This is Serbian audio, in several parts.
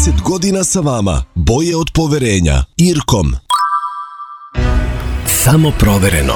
30 godina sa vama. Boje od poverenja. Irkom. Samo provereno.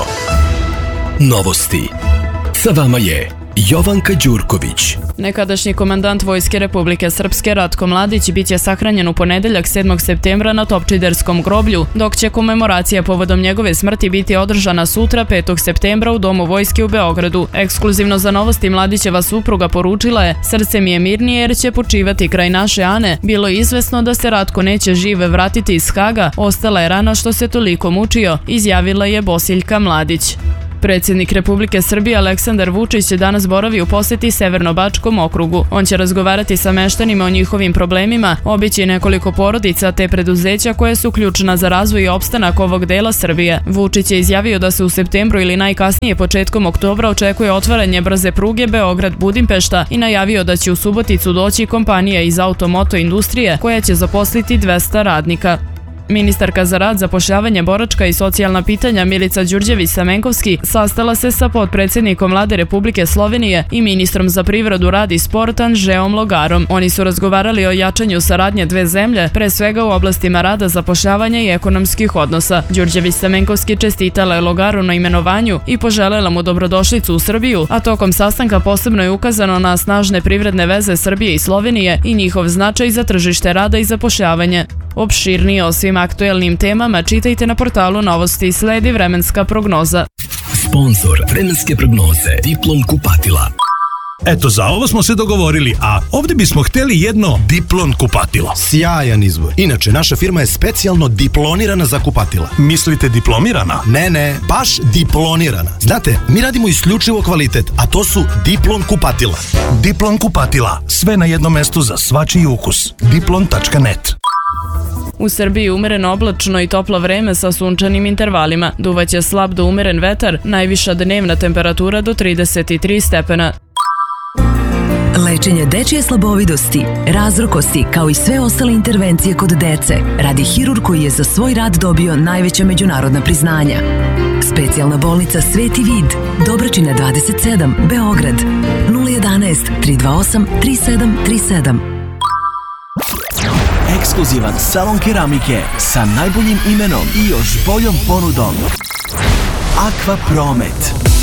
Novosti. Sa vama je Jovanka Đurković. Nekadašnji komandant Vojske Republike Srpske Ratko Mladić biće sahranjen u ponedeljak 7. septembra na Topčiderskom groblju, dok će komemoracija povodom njegove smrti biti održana sutra 5. septembra u Domu Vojske u Beogradu. Ekskluzivno za Novosti Mladićeva supruga poručila je: "Srce mi je mirnije jer će počivati kraj naše Ane. Bilo je izvesno da se Ratko neće žive vratiti iz Haga, ostala je rana što se toliko mučio", izjavila je Bosiljka Mladić. Predsjednik Republike Srbije Aleksandar Vučić će danas boravi u posjeti Severno-Bačkom okrugu. On će razgovarati sa meštanima o njihovim problemima, obići nekoliko porodica te preduzeća koje su ključna za razvoj i opstanak ovog dela Srbije. Vučić je izjavio da se u septembru ili najkasnije početkom oktobra očekuje otvaranje brze pruge Beograd-Budimpešta i najavio da će u Suboticu doći kompanija iz auto-moto industrije koja će zaposliti 200 radnika. Ministarka za rad, zapošljavanje, boračka i socijalna pitanja Milica Đurđević-Stamenkovski sastala se sa potpredsjednikom Vlade Republike Slovenije i ministrom za privredu, rad i sport Anžeom Logarom. Oni su razgovarali o jačanju saradnje dve zemlje, pre svega u oblastima rada, zapošljavanja i ekonomskih odnosa. Đurđević-Stamenkovski čestitala je Logaru na imenovanju i poželela mu dobrodošlicu u Srbiju, a tokom sastanka posebno je ukazano na snažne privredne veze Srbije i Slovenije i njihov značaj za tržište rada i zapošljavanje. Opširnije o svim aktuelnim temama čitajte na portalu Novosti. Sledi vremenska prognoza. Sponzor vremenske prognoze Diplom kupatila. Eto, za ovo smo se dogovorili, a ovdje bismo htjeli jedno Diplon kupatilo. Sjajan izbor. Inače, naša firma je specijalno diplonirana za kupatila. Mislite diplomirana? Ne, baš diplonirana. Znate, mi radimo isključivo kvalitet, a to su Diplon kupatila. Diplon kupatila. Sve na jednom mestu za svačiji ukus. Diplon.net. U Srbiji umereno oblačno i toplo vreme sa sunčanim intervalima. Duvaće slab do umeren vetar, najviša dnevna temperatura do 33 stepena. Lečenje dečije slabovidosti, razrokosti, kao i sve ostale intervencije kod dece, radi hirurg koji je za svoj rad dobio najveća međunarodna priznanja. Specijalna bolnica Sveti Vid, Dobračina 27, Beograd, 011 328 3737. Ekskluzivan salon keramike sa najboljim imenom i još boljom ponudom. Aqua Promet.